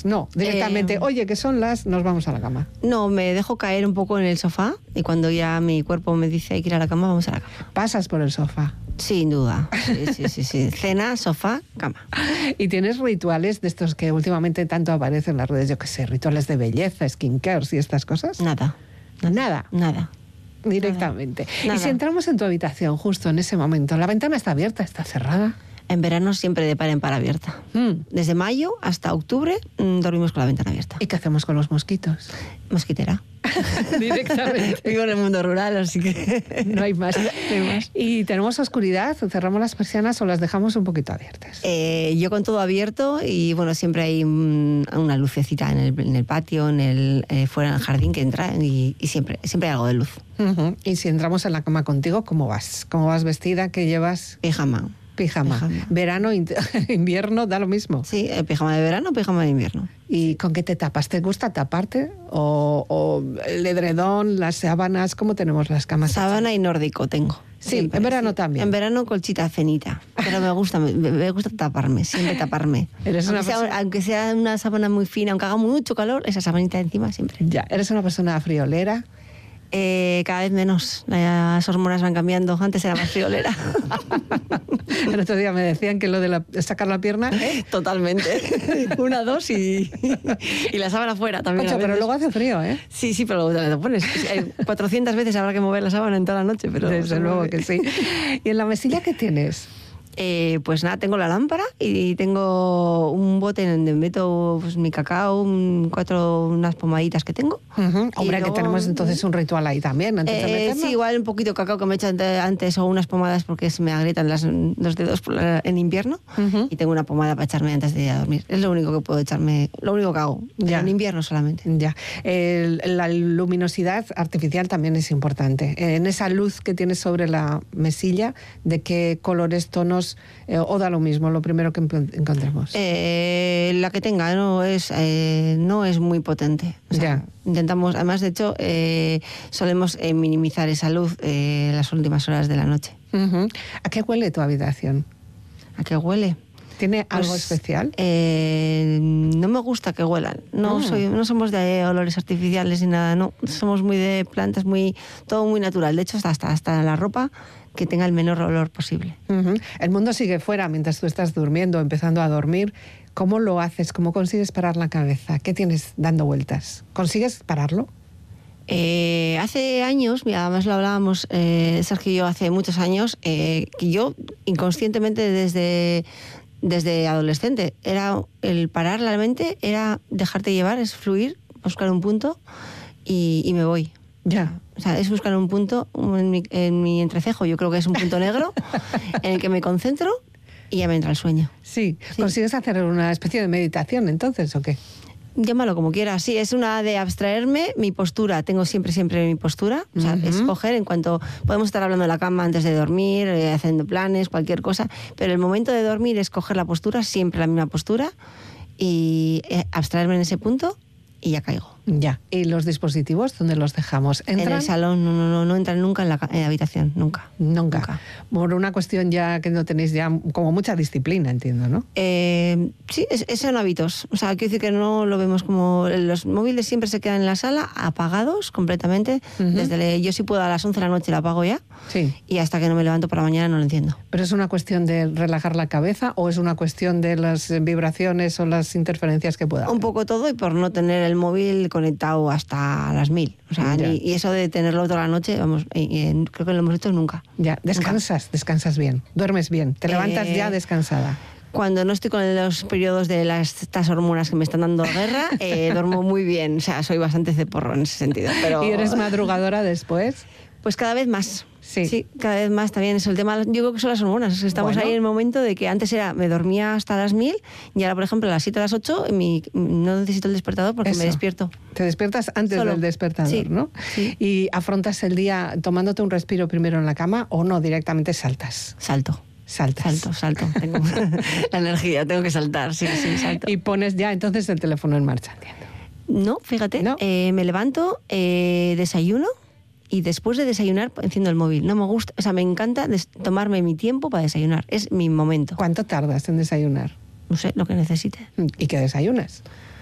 haces? No, directamente, oye, que son nos vamos a la cama. No, me dejo caer un poco en el sofá y cuando ya mi cuerpo me dice hay que ir a la cama, vamos a la cama. Pasas por el sofá. Sin duda. Sí. Cena, sofá, cama. ¿Y tienes rituales de estos que últimamente tanto aparecen en las redes, yo qué sé, rituales de belleza, skincares y estas cosas? Nada. Directamente. Nada. Y si entramos en tu habitación justo en ese momento, ¿la ventana está abierta, está cerrada? En verano siempre de par en par abierta. Desde mayo hasta octubre dormimos con la ventana abierta. ¿Y qué hacemos con los mosquitos? Mosquitera. Directamente. Vivo en el mundo rural, así que no hay más. ¿Y tenemos oscuridad? ¿Cerramos las persianas o las dejamos un poquito abiertas? Yo con todo abierto y bueno, siempre hay una lucecita en el patio, fuera en el jardín que entra y siempre hay algo de luz. Y si entramos en la cama contigo, ¿cómo vas? ¿Cómo vas vestida? ¿Qué llevas? Pijama. Verano, invierno, da lo mismo. Sí, pijama de verano, pijama de invierno. ¿Y con qué te tapas? ¿Te gusta taparte? ¿O el edredón, las sábanas? ¿Cómo tenemos las camas? Sábana y nórdico tengo. Sí, siempre, en verano también. En verano colchita cenita. Pero me gusta taparme, siempre taparme. Aunque sea una sábana muy fina, aunque haga mucho calor, esa sabanita encima siempre. Ya, ¿eres una persona friolera? Cada vez menos. Las hormonas van cambiando. Antes era más friolera. El otro día me decían que lo de sacar la pierna... Totalmente. 1, 2 y la sábana fuera también. Ocho, pero luego hace frío, ¿eh? Sí, pero luego te lo pones. 400 veces habrá que mover la sábana en toda la noche, pero... Desde luego que sí. ¿Y en la mesilla qué tienes? Pues nada, tengo la lámpara y tengo un bote en donde meto mi cacao, unas pomaditas que tengo. Hombre, luego, que tenemos entonces un ritual ahí también, antes de meterlo. Sí, igual un poquito de cacao que me he hecho antes o unas pomadas porque se me agrietan los dedos en invierno y tengo una pomada para echarme antes de ir a dormir. Es lo único que puedo echarme, lo único que hago, en invierno solamente. Ya. La luminosidad artificial también es importante. En esa luz que tienes sobre la mesilla, ¿de qué colores, tonos o da lo mismo lo primero que encontremos? La que tenga no es muy potente. O sea, intentamos, además de hecho solemos minimizar esa luz las últimas horas de la noche. ¿A qué huele tu habitación? ¿A qué huele? ¿Tiene algo especial? No me gusta que huelan. No somos de olores artificiales ni nada, no. Somos muy de plantas, todo muy natural. De hecho, hasta la ropa que tenga el menor olor posible. El mundo sigue fuera mientras tú estás durmiendo, empezando a dormir. ¿Cómo lo haces? ¿Cómo consigues parar la cabeza? ¿Qué tienes dando vueltas? ¿Consigues pararlo? Hace años, además lo hablábamos Sergio y yo hace muchos años, que yo inconscientemente desde adolescente, era el parar la mente, era dejarte llevar, es fluir, buscar un punto y me voy. Ya. O sea, es buscar un punto en mi entrecejo, yo creo que es un punto negro en el que me concentro y ya me entra el sueño. Sí. ¿Consigues hacer una especie de meditación entonces o qué? Llámalo como quieras. Sí, es una de abstraerme, mi postura. Tengo siempre mi postura. O sea, escoger en cuanto... Podemos estar hablando de la cama antes de dormir, haciendo planes, cualquier cosa, pero el momento de dormir es coger la postura, siempre la misma postura, y abstraerme en ese punto y ya caigo. Ya. ¿Y los dispositivos dónde los dejamos? ¿Entran? En el salón, no entran nunca en la habitación, nunca. Por una cuestión ya que no tenéis ya como mucha disciplina, entiendo, ¿no? Sí, son hábitos. O sea, quiero decir que no lo vemos como... Los móviles siempre se quedan en la sala apagados completamente. Yo si puedo a las 11 de la noche lo apago ya. Sí. Y hasta que no me levanto por la mañana no lo enciendo. ¿Pero es una cuestión de relajar la cabeza o es una cuestión de las vibraciones o las interferencias que pueda haber? Un poco todo y por no tener el móvil conectado hasta las 1000. O sea, y eso de tenerlo toda la noche, vamos, creo que lo hemos hecho nunca. Ya, descansas bien, duermes bien, te levantas ya descansada. Cuando no estoy con los periodos de estas hormonas que me están dando guerra, duermo muy bien. O sea, soy bastante ceporro en ese sentido. Pero... ¿Y eres madrugadora después? Pues cada vez más. Sí, cada vez más también es el tema. Yo creo que son las hormonas. Estamos ahí en el momento de que antes me dormía hasta las 1000 y ahora, por ejemplo, a las 7 a las 8 no necesito el despertador porque me despierto. Te despiertas antes del despertador, ¿no? Sí. ¿Y afrontas el día tomándote un respiro primero en la cama o no, directamente saltas? Salto. Tengo la energía, tengo que saltar, sí, salto. Y pones ya entonces el teléfono en marcha, entiendo. No, fíjate, ¿no? Me levanto, desayuno. Y después de desayunar, enciendo el móvil. No me gusta, o sea, me encanta tomarme mi tiempo para desayunar. Es mi momento. ¿Cuánto tardas en desayunar? No sé, lo que necesite. ¿Y qué desayunas?